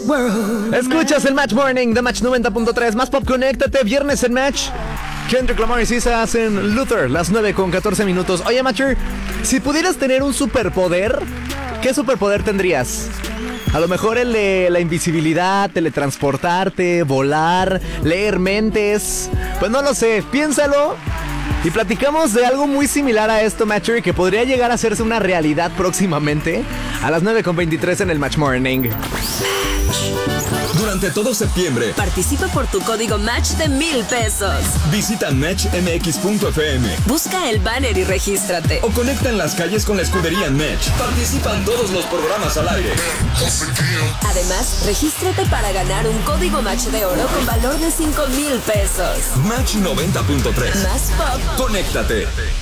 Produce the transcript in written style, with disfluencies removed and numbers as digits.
world. Escuchas el Match Morning de Match 90.3. Más pop, conéctate. Viernes en Match. Kendrick Lamar y SZA hacen Luther, las 9:14. Oye, Matcher, si pudieras tener un superpoder, ¿qué superpoder tendrías? A lo mejor el de la invisibilidad, teletransportarte, volar, leer mentes. Pues no lo sé, piénsalo. Y platicamos de algo muy similar a esto, Matcher, que podría llegar a hacerse una realidad próximamente a las 9:23 en el Match Morning. Durante todo septiembre, participa por tu código Match de $1,000. visita matchmx.fm. Busca el banner y regístrate. O conecta en las calles con la escudería Match. Participan todos los programas al aire. Además, regístrate para ganar un código Match de oro con valor de $5,000. Match 90.3. Más pop. Conéctate.